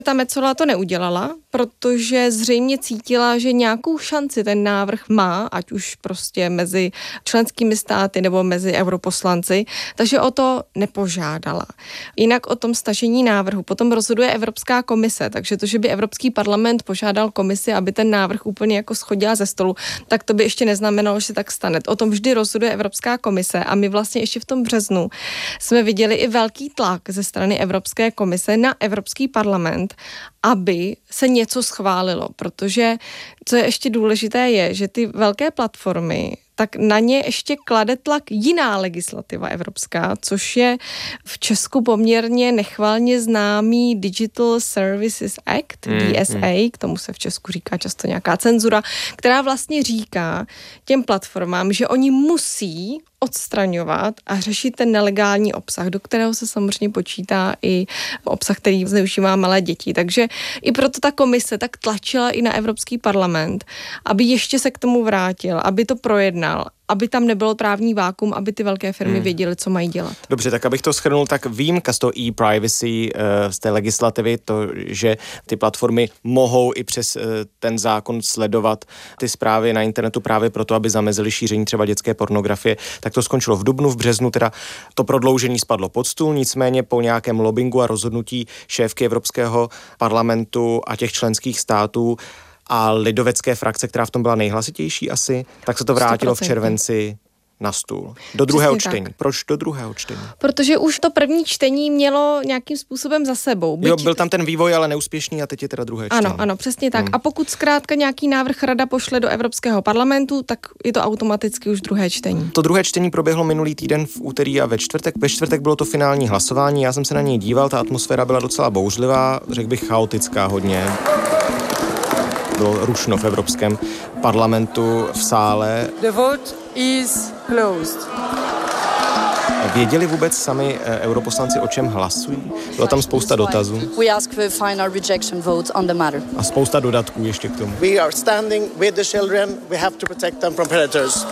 Ta Metsola to neudělala, protože zřejmě cítila, že nějakou šanci ten návrh má, ať už prostě mezi členskými státy nebo mezi europoslanci, takže o to nepožádala. Jinak o tom stažení návrhu potom rozhoduje Evropská komise, takže to, že by Evropský parlament požádal komisi, aby ten návrh úplně jako shodila ze stolu, tak to by ještě neznamenalo, že tak stane. O tom vždy rozhoduje Evropská komise a my vlastně ještě v tom březnu jsme viděli i velký tlak ze strany Evropské komise na Evropský parlament, aby se něco schválilo, protože co je ještě důležité je, že ty velké platformy, tak na ně ještě klade tlak jiná legislativa evropská, což je v Česku poměrně nechvalně známý Digital Services Act, DSA, k tomu se v Česku říká často nějaká cenzura, která vlastně říká těm platformám, že oni musí odstraňovat a řešit ten nelegální obsah, do kterého se samozřejmě počítá i obsah, který zneužívá malé děti. Takže i proto ta komise tak tlačila i na Evropský parlament, aby ještě se k tomu vrátil, aby to projednal, aby tam nebylo právní vákum, aby ty velké firmy věděly, co mají dělat. Dobře, tak abych to shrnul, tak výjimka z toho e-privacy, z té legislativy, to, že ty platformy mohou i přes ten zákon sledovat ty zprávy na internetu právě proto, aby zamezili šíření třeba dětské pornografie, tak to skončilo v dubnu, v březnu teda to prodloužení spadlo pod stůl, nicméně po nějakém lobbingu a rozhodnutí šéfky Evropského parlamentu a těch členských států a lidovecké frakce, která v tom byla nejhlasitější asi, tak se to vrátilo 100%. V červenci na stůl. Do druhého čtení. Tak. Proč do druhého čtení? Protože už to první čtení mělo nějakým způsobem za sebou. Jo, byl tam ten vývoj, ale neúspěšný a teď je teda druhé čtení. Ano, přesně tak. A pokud zkrátka nějaký návrh rada pošle do Evropského parlamentu, tak je to automaticky už druhé čtení. To druhé čtení proběhlo minulý týden v úterý a ve čtvrtek. Ve čtvrtek bylo to finální hlasování, já jsem se na něj díval, ta atmosféra byla docela bouřlivá, řekl bych chaotická hodně. Bylo rušno v Evropském parlamentu v sále. The vote is closed. Věděli vůbec sami europoslanci, o čem hlasují? Bylo tam spousta dotazů. We ask for final rejection vote on the matter. A spousta dodatků ještě k tomu. We are standing with the children. We have to protect them from predators.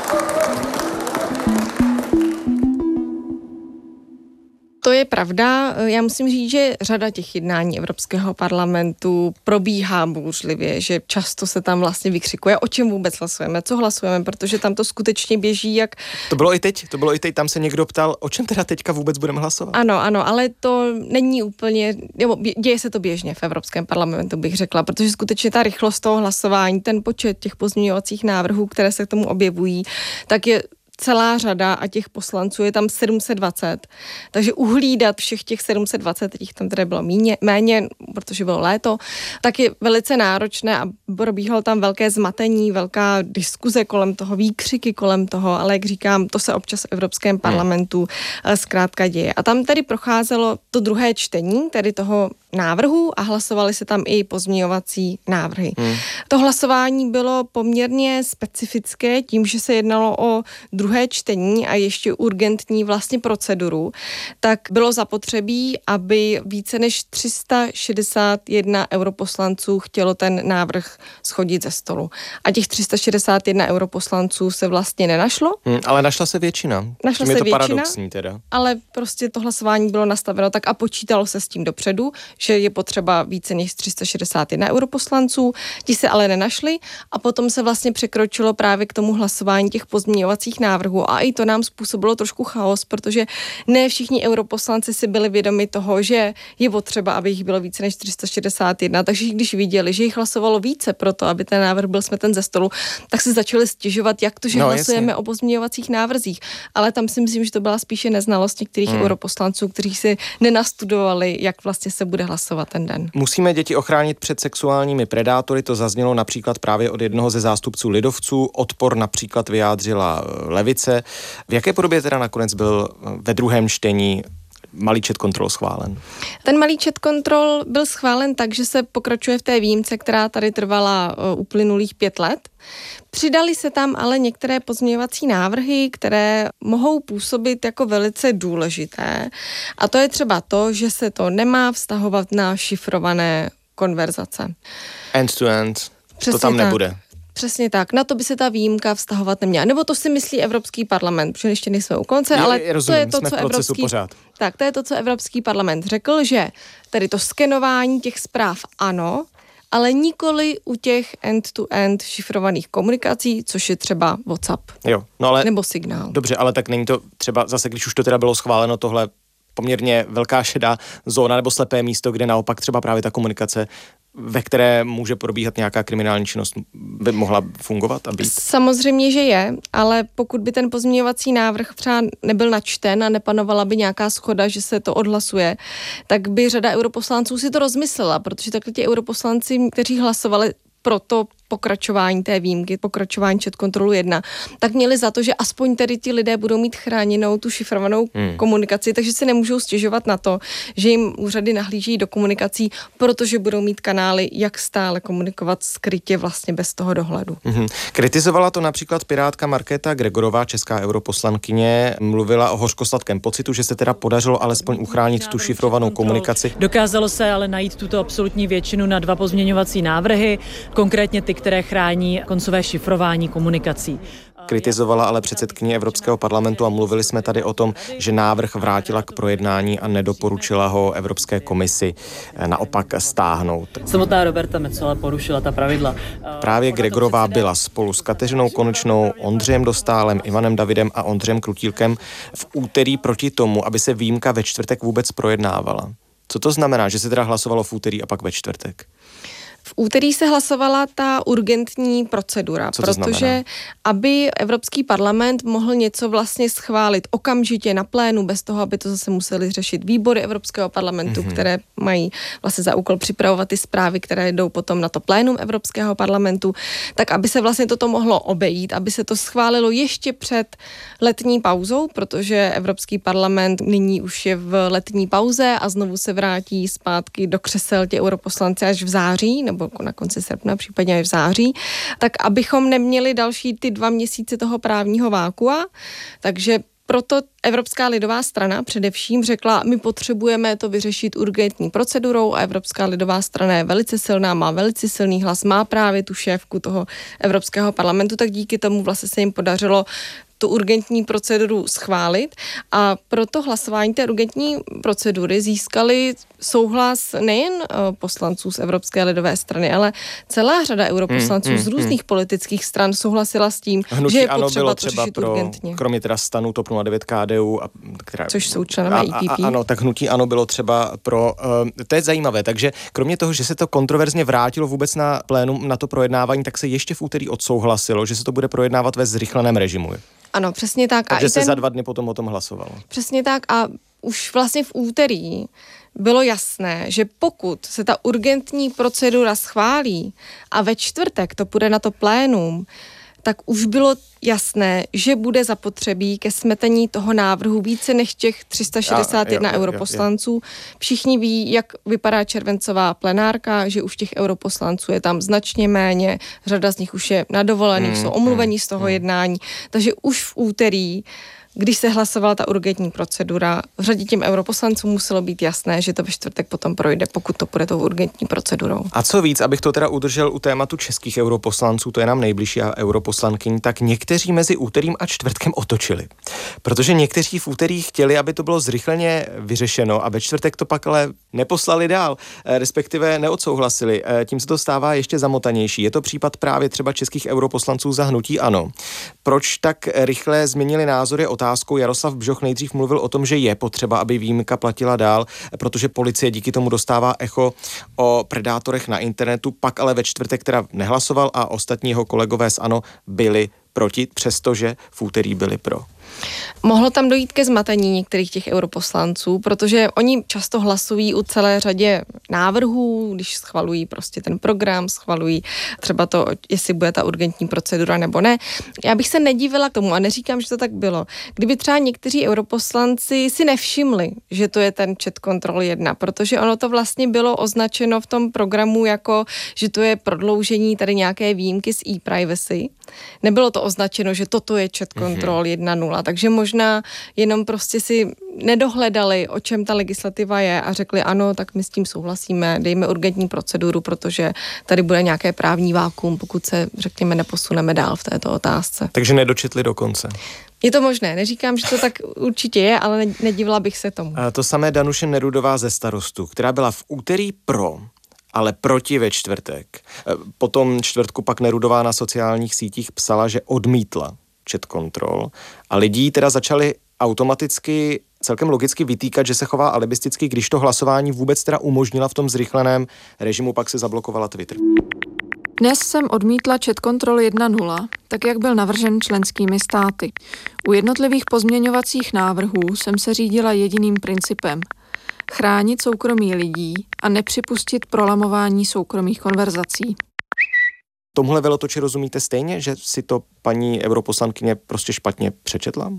To je pravda. Já musím říct, že řada těch jednání Evropského parlamentu probíhá bouřlivě, že často se tam vlastně vykřikuje, o čem vůbec hlasujeme, co hlasujeme, protože tam to skutečně běží jak... To bylo i teď, tam se někdo ptal, o čem teda teďka vůbec budeme hlasovat. Ano, ale to není úplně, děje se to běžně v Evropském parlamentu, bych řekla, protože skutečně ta rychlost toho hlasování, ten počet těch pozměňovacích návrhů, které se k tomu objevují, tak je celá řada a těch poslanců je tam 720. Takže uhlídat všech těch 720, těch tam tedy bylo méně, protože bylo léto, tak je velice náročné a probíhalo tam velké zmatení, velká diskuze kolem toho, výkřiky kolem toho, ale jak říkám, to se občas v Evropském parlamentu zkrátka děje. A tam tedy procházelo to druhé čtení, tedy toho návrhu a hlasovali se tam i pozměňovací návrhy. To hlasování bylo poměrně specifické tím, že se jednalo o druhé čtení a ještě urgentní vlastně proceduru, tak bylo zapotřebí, aby více než 361 europoslanců chtělo ten návrh shodit ze stolu. A těch 361 europoslanců se vlastně nenašlo. Ale našla se většina. Našla se je to většina, paradoxní teda. Ale prostě to hlasování bylo nastaveno tak a počítalo se s tím dopředu, že je potřeba více než 361 europoslanců, ti se ale nenašli a potom se vlastně překročilo právě k tomu hlasování těch pozměňovacích návrhů a i to nám způsobilo trošku chaos, protože ne všichni europoslanci si byli vědomi toho, že je potřeba, aby jich bylo více než 361, takže když viděli, že jich hlasovalo více pro to, aby ten návrh byl smeten ze stolu, tak se začali stěžovat, jak to, že hlasujeme o pozměňovacích návrzích, ale tam si myslím, že to byla spíše neznalost některých europoslanců, kteří si nenastudovali, jak vlastně se bude hlasovat ten den. Musíme děti ochránit před sexuálními predátory, to zaznělo například právě od jednoho ze zástupců lidovců, odpor například vyjádřila levice. V jaké podobě teda nakonec byl ve druhém čtení malíček kontrol schválen? Ten malíček kontrol byl schválen tak, že se pokračuje v té výjimce, která tady trvala uplynulých 5 let. Přidali se tam ale některé pozměňovací návrhy, které mohou působit jako velice důležité. A to je třeba to, že se to nemá vztahovat na šifrované konverzace. End to end. Přesně to tam nebude. Přesně tak. Na to by se ta výjimka vztahovat neměla. Nebo to si myslí Evropský parlament, protože ještě nejsme u konce, ale rozumím, to je to, jsme co v procesu Evropský pořád. Tak, to je to, co Evropský parlament řekl, že tedy to skenování těch zpráv ano, ale nikoli u těch end-to-end šifrovaných komunikací, což je třeba WhatsApp. Jo, no ale nebo Signál. Dobře, ale tak není to třeba zase, když už to teda bylo schváleno, tohle poměrně velká šedá zóna nebo slepé místo, kde naopak třeba právě ta komunikace, ve které může probíhat nějaká kriminální činnost, by mohla fungovat a být? Samozřejmě, že je, ale pokud by ten pozměňovací návrh třeba nebyl načten a nepanovala by nějaká shoda, že se to odhlasuje, tak by řada europoslanců si to rozmyslela, protože takhle ti europoslanci, kteří hlasovali pro to pokračování té výjimky, pokračování chat kontrolu 1, tak měli za to, že aspoň tedy ti lidé budou mít chráněnou tu šifrovanou komunikaci, takže se nemůžou stěžovat na to, že jim úřady nahlíží do komunikací, protože budou mít kanály, jak stále komunikovat skrytě vlastně bez toho dohledu. Kritizovala to například pirátka Markéta Gregorová, česká europoslankyně, mluvila o hořkosladkém pocitu, že se teda podařilo alespoň uchránit tu šifrovanou komunikaci. Dokázalo se ale najít tuto absolutní většinu na 2 pozměňovací návrhy, konkrétně ty, které chrání koncové šifrování komunikací. Kritizovala ale předsedkyně Evropského parlamentu a mluvili jsme tady o tom, že návrh vrátila k projednání a nedoporučila ho Evropské komisi naopak stáhnout. Samotná Roberta Metsola porušila ta pravidla. Právě Gregorová byla spolu s Kateřinou Konečnou, Ondřejem Dostálem, Ivanem Davidem a Ondřejem Krutílkem v úterý proti tomu, aby se výjimka ve čtvrtek vůbec projednávala. Co to znamená, že se teda hlasovalo v úterý a pak ve čtvrtek? V úterý se hlasovala ta urgentní procedura, protože aby Evropský parlament mohl něco vlastně schválit okamžitě na plénu, bez toho, aby to zase museli řešit výbory Evropského parlamentu, které mají vlastně za úkol připravovat ty zprávy, které jdou potom na to plénum Evropského parlamentu, tak aby se vlastně toto mohlo obejít, aby se to schválilo ještě před letní pauzou, protože Evropský parlament nyní už je v letní pauze a znovu se vrátí zpátky do křesel ti europoslanci až v září, nebo na konci srpna, případně až v září, tak abychom neměli další ty 2 měsíce toho právního vákua, takže proto Evropská lidová strana především řekla, my potřebujeme to vyřešit urgentní procedurou a Evropská lidová strana je velice silná, má velice silný hlas, má právě tu šéfku toho Evropského parlamentu, tak díky tomu vlastně se jim podařilo tu urgentní proceduru schválit a proto hlasování té urgentní procedury získali souhlas nejen poslanců z Evropské lidové strany, ale celá řada europoslanců z různých politických stran souhlasila s tím, Hnutí že je ANO potřeba bylo to třeba řešit pro, urgentně. kromě teda STANu, TOP 09, KDU, což jsou členové EPP. Ano, tak hnutí ANO bylo třeba pro, to je zajímavé, takže kromě toho, že se to kontroverzně vrátilo vůbec na plénum, na to projednávání, tak se ještě v úterý odsouhlasilo, že se to bude projednávat ve zrychleném režimu. Ano, přesně tak. Takže se za 2 dny potom o tom hlasovalo. Přesně tak a už vlastně v úterý bylo jasné, že pokud se ta urgentní procedura schválí a ve čtvrtek to půjde na to plénum, tak už bylo jasné, že bude zapotřebí ke smetení toho návrhu více než těch 361 europoslanců. Všichni ví, jak vypadá červencová plenárka, že už těch europoslanců je tam značně méně, řada z nich už je na dovolených, jsou omluvení z toho jednání, takže už v úterý, když se hlasovala ta urgentní procedura, v řadě těm europoslancům muselo být jasné, že to ve čtvrtek potom projde, pokud to půjde tou urgentní procedurou. A co víc, abych to teda udržel u tématu českých europoslanců, to je nám nejbližší a europoslankyň, tak někteří mezi úterým a čtvrtkem otočili. Protože někteří v úterý chtěli, aby to bylo zrychleně vyřešeno a ve čtvrtek to pak ale neposlali dál, respektive neodsouhlasili. Tím se to stává ještě zamotanější. Je to případ právě třeba českých europoslanců za hnutí ANO. Proč tak rychle změnili názory? Otázkou Jaroslav Bžoch nejdřív mluvil o tom, že je potřeba, aby výjimka platila dál, protože policie díky tomu dostává echo o predátorech na internetu, pak ale ve čtvrtek teda nehlasoval a ostatní jeho kolegové z ANO byli proti, přestože v úterý byli pro. Mohlo tam dojít ke zmatení některých těch europoslanců, protože oni často hlasují u celé řadě návrhů, když schvalují prostě ten program, schvalují třeba to, jestli bude ta urgentní procedura nebo ne. Já bych se nedivila k tomu a neříkám, že to tak bylo. Kdyby třeba někteří europoslanci si nevšimli, že to je ten chat control 1, protože ono to vlastně bylo označeno v tom programu jako, že to je prodloužení tady nějaké výjimky z e-privacy. Nebylo to označeno, že toto je chat control 1.0. 1.0, takže možná jenom prostě si nedohledali, o čem ta legislativa je a řekli ano, tak my s tím souhlasíme, dejme urgentní proceduru, protože tady bude nějaké právní vákuum, pokud se, řekněme, neposuneme dál v této otázce. Takže nedočetli do konce. Je to možné, neříkám, že to tak určitě je, ale nedivila bych se tomu. A to samé Danuše Nerudová ze Starostů, která byla v úterý pro, ale proti ve čtvrtek. Potom čtvrtku pak Nerudová na sociálních sítích psala, že odmítla ChatControl a lidí teda začali automaticky celkem logicky vytýkat, že se chová alibisticky, když to hlasování vůbec teda umožnila v tom zrychleném režimu, pak se zablokovala Twitter. Dnes jsem odmítla ChatControl 1.0, tak jak byl navržen členskými státy. U jednotlivých pozměňovacích návrhů jsem se řídila jediným principem. Chránit soukromí lidí a nepřipustit prolamování soukromých konverzací. Tomuhle velotoči rozumíte stejně, že si to paní europoslankyně prostě špatně přečetla?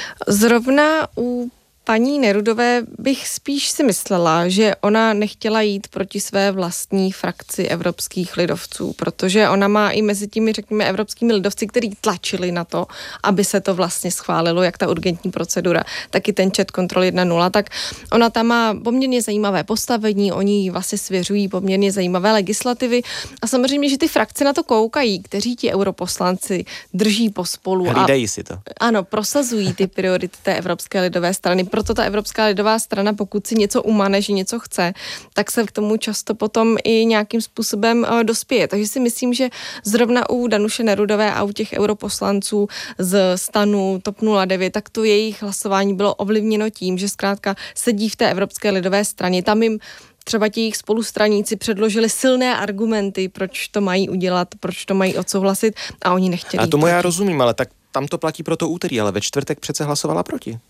Zrovna u paní Nerudové bych spíš si myslela, že ona nechtěla jít proti své vlastní frakci evropských lidovců, protože ona má i mezi těmi, řekněme, evropskými lidovci, kteří tlačili na to, aby se to vlastně schválilo, jak ta urgentní procedura, tak i ten ChatControl 1.0, tak ona tam má poměrně zajímavé postavení, oni jí vlastně svěřují poměrně zajímavé legislativy a samozřejmě, že ty frakce na to koukají, kteří ti europoslanci drží pospolu Hlídají si to. Ano, prosazují ty priority té Evropské lidové strany. Proto ta Evropská lidová strana, pokud si něco umane, že něco chce, tak se k tomu často potom i nějakým způsobem dospěje. Takže si myslím, že zrovna u Danuše Nerudové a u těch europoslanců z STANu, TOP 09, tak to jejich hlasování bylo ovlivněno tím, že zkrátka sedí v té Evropské lidové straně. Tam jim třeba ti jejich spolustraníci předložili silné argumenty, proč to mají udělat, proč to mají odsouhlasit a oni nechtěli. A tomu já rozumím, ale tak tam to platí pro to úterý, ale ve čtvrtek přece hlasovala proti.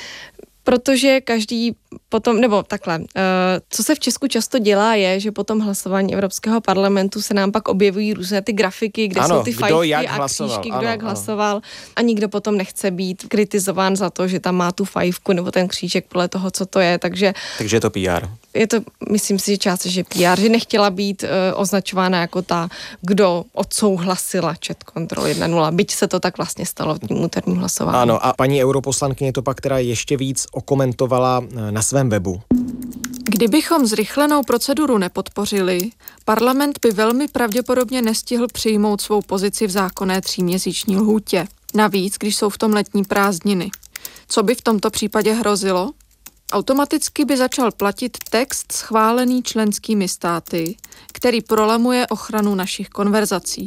Protože každý potom, nebo takhle, co se v Česku často dělá je, že potom hlasování Evropského parlamentu se nám pak objevují různé ty grafiky, kde jsou ty fajfky a křížky, kdo jak hlasoval a nikdo potom nechce být kritizován za to, že tam má tu fajfku nebo ten křížek podle toho, co to je, takže je to PR. Je to, myslím si, že částečně PR, že nechtěla být označována jako ta, kdo odsouhlasila ChatControl 1.0, byť se to tak vlastně stalo v tím úterním hlasování. Ano, a paní europoslankyně to pak teda ještě víc okomentovala na svém webu. Kdybychom zrychlenou proceduru nepodpořili, parlament by velmi pravděpodobně nestihl přijmout svou pozici v zákonné 3měsíční lhůtě. Navíc, když jsou v tom letní prázdniny. Co by v tomto případě hrozilo? Automaticky by začal platit text schválený členskými státy, který prolamuje ochranu našich konverzací.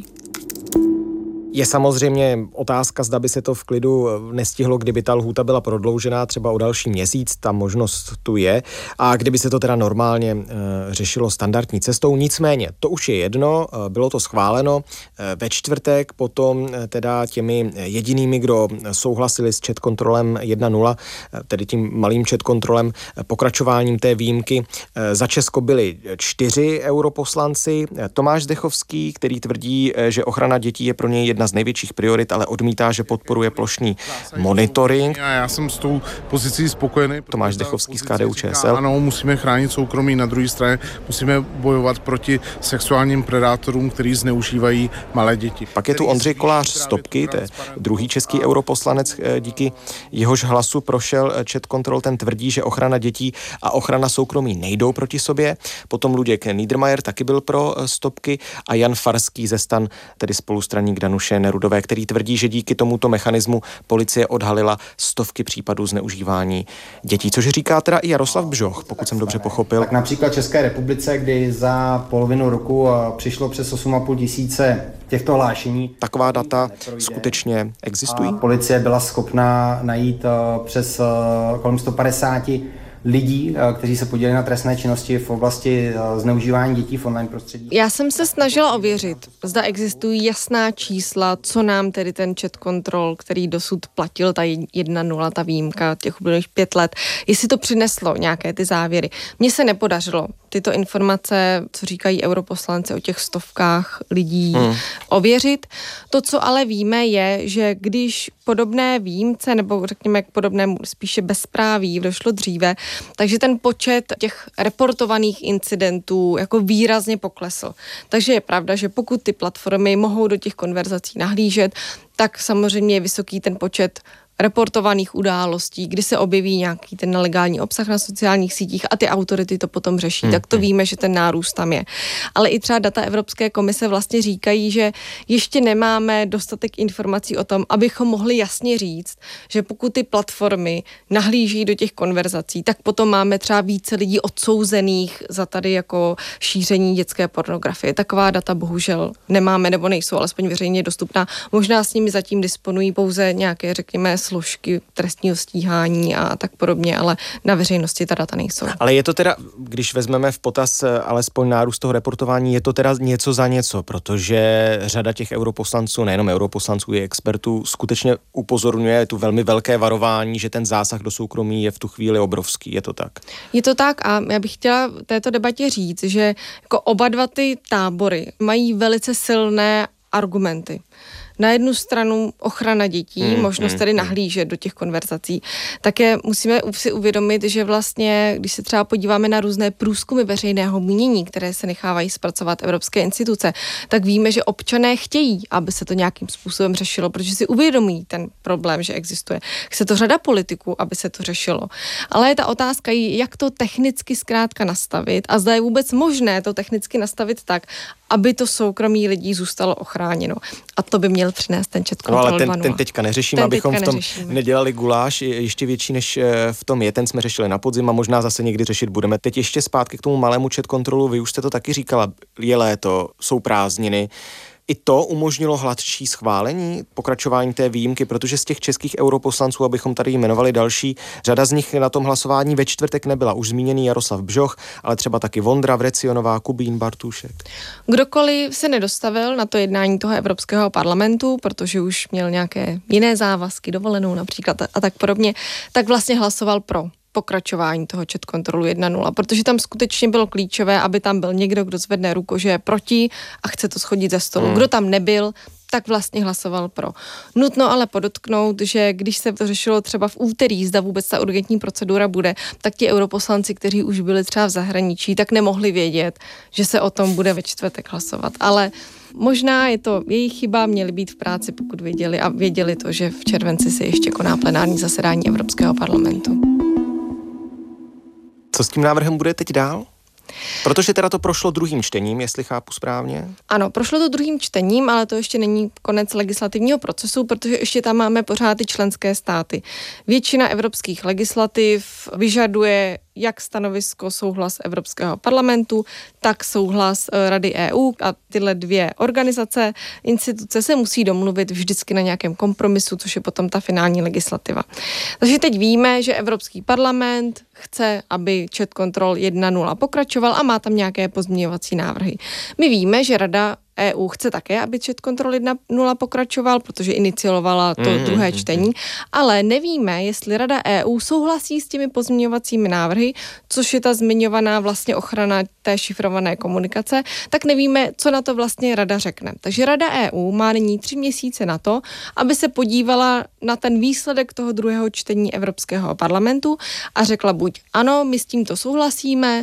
Je samozřejmě otázka, zda by se to v klidu nestihlo, kdyby ta lhůta byla prodloužená třeba o další měsíc, ta možnost tu je, a kdyby se to teda normálně řešilo standardní cestou. Nicméně, to už je jedno, bylo to schváleno ve čtvrtek, potom teda těmi jedinými, kdo souhlasili s ChatControlem 1.0, tedy tím malým ChatControlem, pokračováním té výjimky. Za Česko byli 4 europoslanci. Tomáš Zdechovský, který tvrdí, že ochrana dětí je pro něj jedna z největších priorit, ale odmítá, že podporuje plošný monitoring. Já jsem s tou pozicí spokojený. Tomáš Zdechovský z KDU-ČSL. Ano, musíme chránit soukromí, na druhé straně musíme bojovat proti sexuálním predátorům, kteří zneužívají malé děti. Pak je tu Ondřej Kolář z Topky, to je druhý český europoslanec, díky jehož hlasu prošel ChatControl, ten tvrdí, že ochrana dětí a ochrana soukromí nejdou proti sobě. Potom Luděk Niedermayer taky byl pro Topky a Jan Farský ze STAN, tedy spolustraník Danuše Nerudové, který tvrdí, že díky tomuto mechanismu policie odhalila stovky případů zneužívání dětí, což říká teda i Jaroslav Bžoch, pokud jsem dobře pochopil. Tak například České republice, kdy za polovinu roku přišlo přes 8,5 tisíce těchto hlášení. Taková data skutečně existují? Policie byla schopná najít přes kolem 150 lidí, kteří se podíleli na trestné činnosti v oblasti zneužívání dětí v online prostředí. Já jsem se snažila ověřit, zda existují jasná čísla, co nám tedy ten ChatControl, který dosud platil, ta 1.0, ta výjimka těch uplynulých 5 let, jestli to přineslo nějaké ty závěry. Mně se nepodařilo tyto informace, co říkají europoslanci o těch stovkách lidí, ověřit. To, co ale víme, je, že když podobné výjimce, nebo řekněme k podobnému spíše bezpráví došlo dříve, takže ten počet těch reportovaných incidentů jako výrazně poklesl. Takže je pravda, že pokud ty platformy mohou do těch konverzací nahlížet, tak samozřejmě je vysoký ten počet reportovaných událostí, kdy se objeví nějaký ten nelegální obsah na sociálních sítích a ty autority to potom řeší, tak to víme, že ten nárůst tam je. Ale i třeba data Evropské komise vlastně říkají, že ještě nemáme dostatek informací o tom, abychom mohli jasně říct, že pokud ty platformy nahlíží do těch konverzací, tak potom máme třeba více lidí odsouzených za tady jako šíření dětské pornografie. Taková data bohužel nemáme nebo nejsou alespoň veřejně dostupná. Možná s nimi zatím disponují pouze nějaké, řekněme, složky trestního stíhání a tak podobně, ale na veřejnosti ta data nejsou. Ale je to teda, když vezmeme v potaz alespoň nárůst toho reportování, je to teda něco za něco, protože řada těch europoslanců, nejenom europoslanců, i expertů skutečně upozorňuje tu velmi velké varování, že ten zásah do soukromí je v tu chvíli obrovský. Je to tak? Je to tak a já bych chtěla v této debatě říct, že jako oba dva ty tábory mají velice silné argumenty. Na jednu stranu ochrana dětí, možnost tedy nahlížet do těch konverzací. Také musíme si uvědomit, že vlastně, když se třeba podíváme na různé průzkumy veřejného mínění, které se nechávají zpracovat evropské instituce, tak víme, že občané chtějí, aby se to nějakým způsobem řešilo, protože si uvědomují ten problém, že existuje. Chce to řada politiků, aby se to řešilo. Ale je ta otázka, jak to technicky zkrátka nastavit a zda je vůbec možné to technicky nastavit tak, aby to soukromí lidí zůstalo ochráněno. A to by měl přinést ten chat control 2.0. No ale ten teďka neřešíme, abychom v tom nedělali guláš ještě větší, než v tom je. Ten jsme řešili na podzim a možná zase někdy řešit budeme. Teď ještě zpátky k tomu malému chat controlu. Vy už jste to taky říkala, je léto, jsou prázdniny. I to umožnilo hladší schválení, pokračování té výjimky, protože z těch českých europoslanců, abychom tady jmenovali další, řada z nich na tom hlasování ve čtvrtek nebyla. Už zmíněný Jaroslav Bžoch, ale třeba taky Vondra, Vrecionová, Kubín, Bartušek. Kdokoliv se nedostavil na to jednání toho Evropského parlamentu, protože už měl nějaké jiné závazky, dovolenou například a tak podobně, tak vlastně hlasoval pro pokračování toho chat kontrolu 1.0, protože tam skutečně bylo klíčové, aby tam byl někdo, kdo zvedne ruku, že je proti a chce to shodit ze stolu. Kdo tam nebyl, tak vlastně hlasoval pro. Nutno ale podotknout, že když se to řešilo třeba v úterý, zda vůbec ta urgentní procedura bude, tak ti europoslanci, kteří už byli třeba v zahraničí, tak nemohli vědět, že se o tom bude ve čtvrtek hlasovat. Ale možná je to jejich chyba, měli být v práci, pokud věděli a věděli to, že v červenci se ještě koná plenární zasedání Evropského parlamentu. Co s tím návrhem bude teď dál? Protože teda to prošlo druhým čtením, jestli chápu správně. Ano, prošlo to druhým čtením, ale to ještě není konec legislativního procesu, protože ještě tam máme pořád ty členské státy. Většina evropských legislativ vyžaduje jak stanovisko, souhlas Evropského parlamentu, tak souhlas Rady EU a tyhle dvě organizace, instituce se musí domluvit vždycky na nějakém kompromisu, což je potom ta finální legislativa. Takže teď víme, že Evropský parlament chce, aby chat control 1.0 pokračoval a má tam nějaké pozměňovací návrhy. My víme, že Rada EU chce také, aby chat control 1.0 pokračoval, protože iniciovala to druhé čtení, ale nevíme, jestli Rada EU souhlasí s těmi pozměňovacími návrhy, což je ta zmiňovaná vlastně ochrana té šifrované komunikace, tak nevíme, co na to vlastně Rada řekne. Takže Rada EU má nyní 3 měsíce na to, aby se podívala na ten výsledek toho druhého čtení Evropského parlamentu a řekla buď ano, my s tímto souhlasíme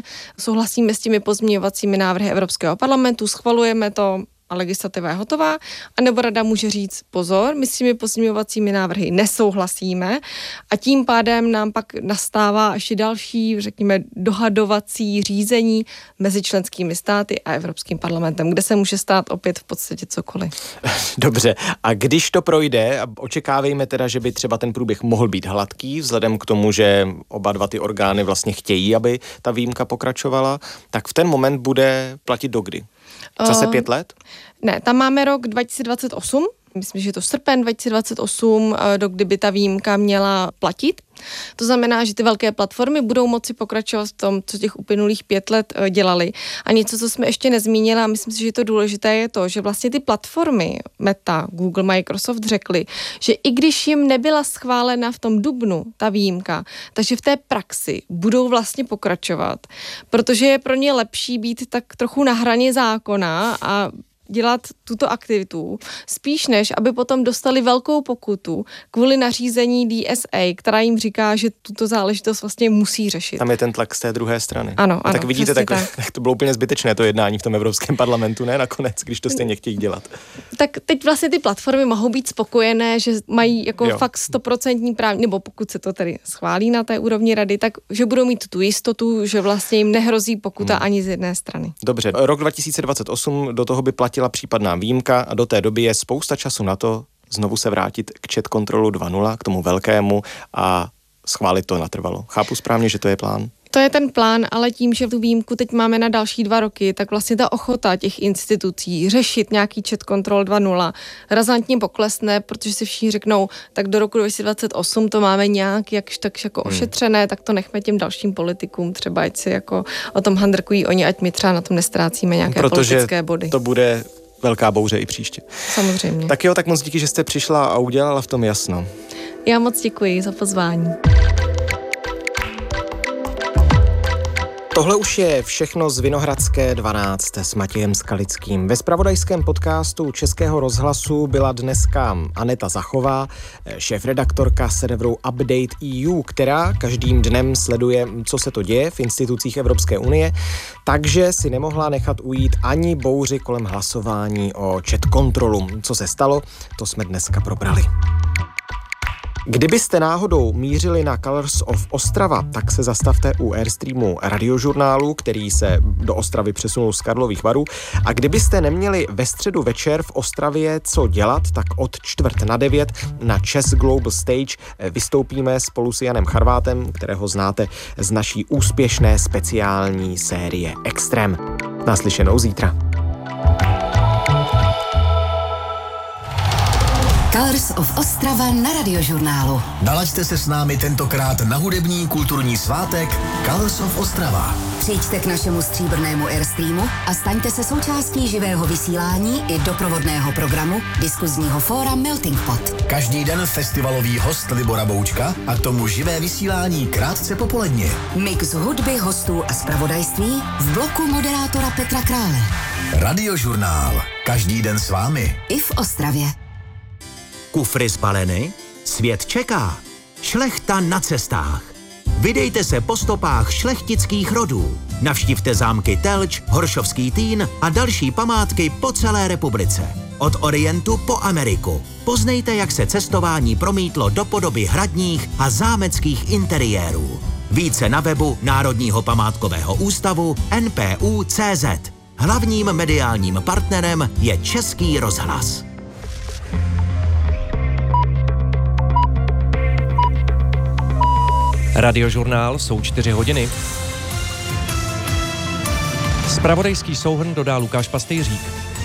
s těmi pozměňovacími návrhy Evropského parlamentu, schvalujeme to, a legislativa je hotová, anebo Rada může říct pozor, my s těmi pozměňovacími návrhy nesouhlasíme a tím pádem nám pak nastává ještě další, řekněme, dohadovací řízení mezi členskými státy a Evropským parlamentem, kde se může stát opět v podstatě cokoliv. Dobře, a když to projde, očekávejme teda, že by třeba ten průběh mohl být hladký, vzhledem k tomu, že oba dva ty orgány vlastně chtějí, aby ta výjimka pokračovala, tak v ten moment bude platit dokdy? Zase 5 let? Ne, tam máme rok 2028, myslím, že je to srpen 2028, do kdyby ta výjimka měla platit. To znamená, že ty velké platformy budou moci pokračovat v tom, co těch uplynulých 5 let dělali. A něco, co jsme ještě nezmínili, a myslím si, že je to důležité, je to, že vlastně ty platformy Meta, Google, Microsoft řekli, že i když jim nebyla schválena v tom dubnu ta výjimka, takže v té praxi budou vlastně pokračovat, protože je pro ně lepší být tak trochu na hraně zákona a dělat tuto aktivitu, spíš než aby potom dostali velkou pokutu kvůli nařízení DSA, která jim říká, že tuto záležitost vlastně musí řešit. Tam je ten tlak z té druhé strany. Ano, tak vidíte, tak to bylo úplně zbytečné to jednání v tom Evropském parlamentu, ne nakonec, když to stejně chtějí dělat. Tak teď vlastně ty platformy mohou být spokojené, že mají jako fakt 100% právní, nebo pokud se to tedy schválí na té úrovni rady, tak že budou mít tu jistotu, že vlastně jim nehrozí pokuta ani z jedné strany. Dobře, rok 2028, do toho by platila případná výjimka a do té doby je spousta času na to znovu se vrátit k chat kontrolu 2.0, k tomu velkému a schválit to natrvalo. Chápu správně, že to je plán? To je ten plán, ale tím, že tu výjimku teď máme na další 2 roky, tak vlastně ta ochota těch institucí řešit nějaký chat control 2.0 razantně poklesne, protože si všichni řeknou, tak do roku 2028 to máme nějak takž jako ošetřené, tak to nechme těm dalším politikům, třeba ať si jako o tom handrkují oni, ať my třeba na tom nestrácíme nějaké politické body. To bude velká bouře i příště. Samozřejmě. Tak jo, tak moc díky, že jste přišla a udělala v tom jasno. Já moc děkuji za pozvání. Tohle už je všechno z Vinohradské 12 s Matějem Skalickým. Ve zpravodajském podcastu Českého rozhlasu byla dneska Aneta Zachová, šéfredaktorka serveru Update EU, která každým dnem sleduje, co se to děje v institucích Evropské unie, takže si nemohla nechat ujít ani bouři kolem hlasování o chat kontrolu. Co se stalo, to jsme dneska probrali. Kdybyste náhodou mířili na Colors of Ostrava, tak se zastavte u Airstreamu Radiožurnálu, který se do Ostravy přesunul z Karlových Varů. A kdybyste neměli ve středu večer v Ostravě co dělat, tak od 8:45 na Chess Global Stage vystoupíme spolu s Janem Charvátem, kterého znáte z naší úspěšné speciální série Extrém. Naslyšenou zítra. Colors of Ostrava na Radiožurnálu. Nalaďte se s námi tentokrát na hudební kulturní svátek Colors of Ostrava. Přijďte k našemu stříbrnému Airstreamu a staňte se součástí živého vysílání i doprovodného programu diskuzního fóra Melting Pot. Každý den festivalový host Libora Boučka a k tomu živé vysílání krátce po poledni. Mix hudby, hostů a zpravodajství v bloku moderátora Petra Krále. Radiožurnál. Každý den s vámi. I v Ostravě. Kufry zbaleny? Svět čeká. Šlechta na cestách. Vydejte se po stopách šlechtických rodů. Navštivte zámky Telč, Horšovský Týn a další památky po celé republice. Od Orientu po Ameriku. Poznejte, jak se cestování promítlo do podoby hradních a zámeckých interiérů. Více na webu Národního památkového ústavu NPU.cz. Hlavním mediálním partnerem je Český rozhlas. Radiožurnál, jsou 4 hodiny. Zpravodajský souhrn dodá Lukáš Pastejřík.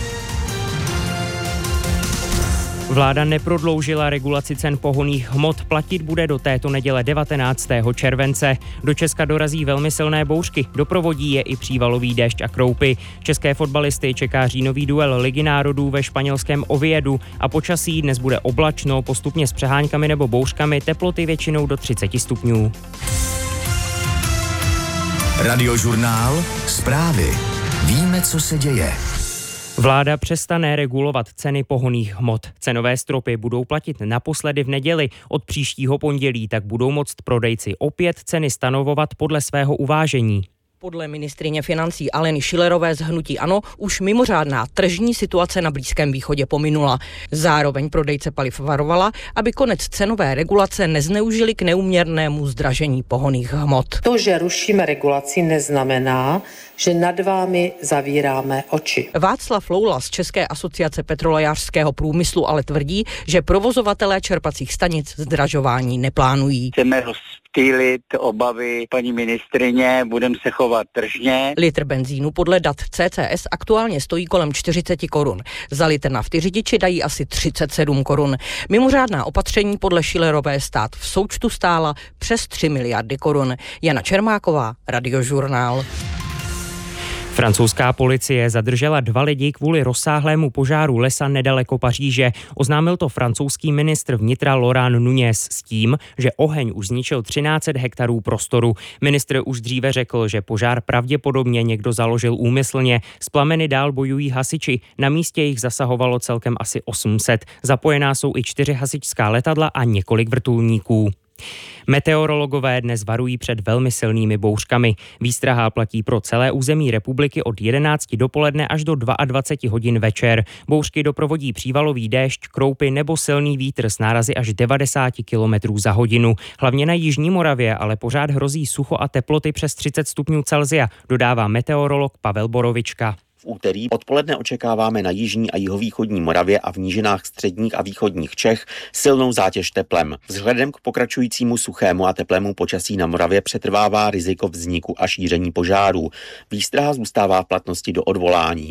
Vláda neprodloužila regulaci cen pohonných hmot, platit bude do této neděle 19. července. Do Česka dorazí velmi silné bouřky, doprovodí je i přívalový déšť a kroupy. České fotbalisty čeká říjnový duel Ligy národů ve španělském Oviedu a počasí dnes bude oblačno, postupně s přeháňkami nebo bouřkami, teploty většinou do 30 stupňů. Radiožurnál, zprávy. Víme, co se děje. Vláda přestane regulovat ceny pohonných hmot. Cenové stropy budou platit naposledy v neděli. Od příštího pondělí tak budou moct prodejci opět ceny stanovovat podle svého uvážení. Podle ministryně financí Aleny Schillerové z hnutí ANO už mimořádná tržní situace na Blízkém východě pominula. Zároveň prodejce paliv varovala, aby konec cenové regulace nezneužili k neúměrnému zdražení pohonných hmot. To, že rušíme regulaci, neznamená, že nad vámi zavíráme oči. Václav Loula z České asociace petrolejářského průmyslu ale tvrdí, že provozovatelé čerpacích stanic zdražování neplánují. Chceme rozptýlit obavy paní ministryně, budeme se chovat tržně. Litr benzínu podle dat CCS aktuálně stojí kolem 40 korun. Za litr nafty řidiči dají asi 37 korun. Mimořádná opatření podle Schillerové stát v součtu stála přes 3 miliardy korun. Jana Čermáková, Radiožurnál. Francouzská policie zadržela 2 lidi kvůli rozsáhlému požáru lesa nedaleko Paříže. Oznámil to francouzský ministr vnitra Laurent Nunez s tím, že oheň už zničil 1300 hektarů prostoru. Ministr už dříve řekl, že požár pravděpodobně někdo založil úmyslně. S plameny dál bojují hasiči. Na místě jich zasahovalo celkem asi 800. Zapojená jsou i 4 hasičská letadla a několik vrtulníků. Meteorologové dnes varují před velmi silnými bouřkami. Výstraha platí pro celé území republiky od 11 dopoledne až do 22 hodin večer. Bouřky doprovodí přívalový déšť, kroupy nebo silný vítr s nárazy až 90 km za hodinu. Hlavně na jižní Moravě ale pořád hrozí sucho a teploty přes 30 stupňů Celsia, dodává meteorolog Pavel Borovička. V úterý odpoledne očekáváme na jižní a jihovýchodní Moravě a v nížinách středních a východních Čech silnou zátěž teplem. Vzhledem k pokračujícímu suchému a teplému počasí na Moravě přetrvává riziko vzniku a šíření požárů. Výstraha zůstává v platnosti do odvolání.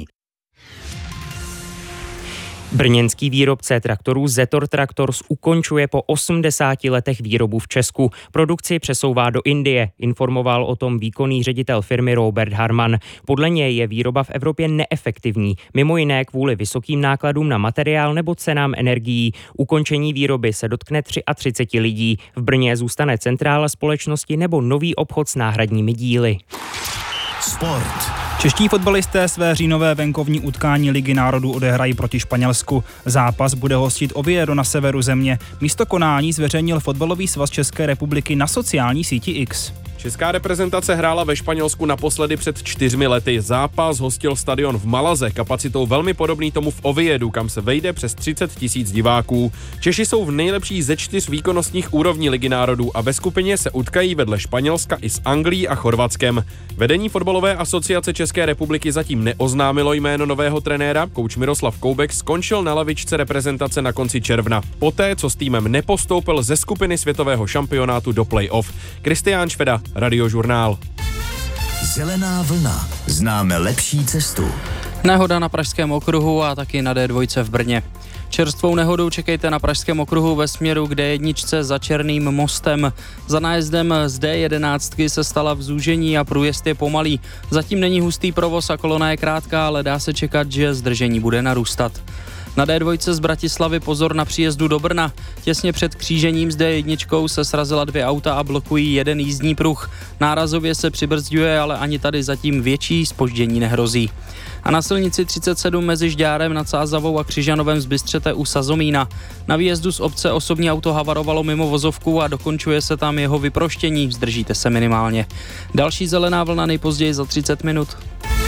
Brněnský výrobce traktorů Zetor Tractors ukončuje po 80 letech výrobu v Česku. Produkci přesouvá do Indie, informoval o tom výkonný ředitel firmy Robert Harman. Podle něj je výroba v Evropě neefektivní, mimo jiné kvůli vysokým nákladům na materiál nebo cenám energií. Ukončení výroby se dotkne 33 lidí. V Brně zůstane centrála společnosti nebo nový obchod s náhradními díly. Sport. Čeští fotbalisté své říjnové venkovní utkání Ligy národů odehrají proti Španělsku. Zápas bude hostit Oviedo na severu země. Místo konání zveřejnil Fotbalový svaz České republiky na sociální síti X. Česká reprezentace hrála ve Španělsku naposledy před 4 lety. Zápas hostil stadion v Malaze, kapacitou velmi podobný tomu v Oviedu, kam se vejde přes 30 000 diváků. Češi jsou v nejlepší ze 4 výkonnostních úrovní Ligy národů a ve skupině se utkají vedle Španělska i s Anglií a Chorvatskem. Vedení Fotbalové asociace České republiky zatím neoznámilo jméno nového trenéra. Kouč Miroslav Koubek skončil na lavičce reprezentace na konci června. Poté, co s týmem nepostoupil ze skupiny světového šampionátu do play-off. Kristián Šveda, Radiožurnál. Zelená vlna. Známe lepší cestu. Nehoda na Pražském okruhu a taky na D2 v Brně. Čerstvou nehodou čekejte na Pražském okruhu ve směru k D1 za Černým mostem. Za nájezdem z D11 se stala v zúžení a průjezd je pomalý. Zatím není hustý provoz a kolona je krátká, ale dá se čekat, že zdržení bude narůstat. Na D2 z Bratislavy pozor na příjezdu do Brna. Těsně před křížením s D1 se srazila 2 auta a blokují jeden jízdní pruh. Nárazově se přibrzďuje, ale ani tady zatím větší zpoždění nehrozí. A na silnici 37 mezi Žďárem nad Sázavou a Křižanovem zbystřete u Sazomína. Na výjezdu z obce osobní auto havarovalo mimo vozovku a dokončuje se tam jeho vyproštění. Zdržíte se minimálně. Další zelená vlna nejpozději za 30 minut.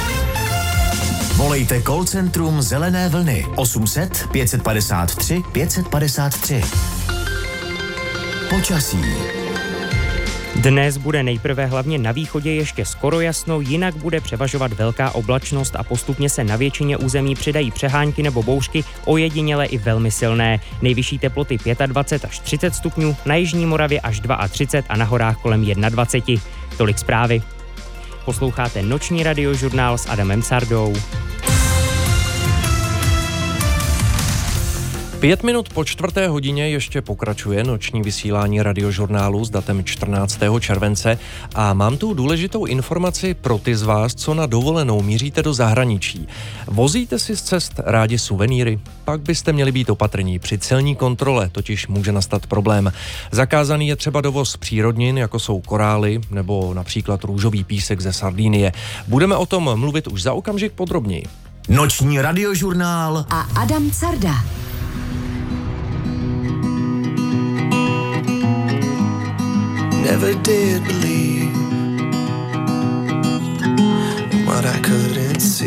Volejte call centrum Zelené vlny 800 553 553. Počasí. Dnes bude nejprve hlavně na východě ještě skoro jasno, jinak bude převažovat velká oblačnost a postupně se na většině území přidají přehánky nebo bouřky, ojediněle i velmi silné. Nejvyšší teploty 25 až 30 stupňů, na jižní Moravě až 32 a na horách kolem 21. Tolik zprávy. Posloucháte noční radiožurnál s Adamem Sardou. 5 minut po 4:00 ještě pokračuje noční vysílání radiožurnálu s datem 14. července a mám tu důležitou informaci pro ty z vás, co na dovolenou míříte do zahraničí. Vozíte si z cest rádi suvenýry? Pak byste měli být opatrní. Při celní kontrole totiž může nastat problém. Zakázaný je třeba dovoz přírodnin, jako jsou korály nebo například růžový písek ze Sardinie. Budeme o tom mluvit už za okamžik podrobněji. Noční radiožurnál a Adam Carda. Never did believe in what I couldn't see.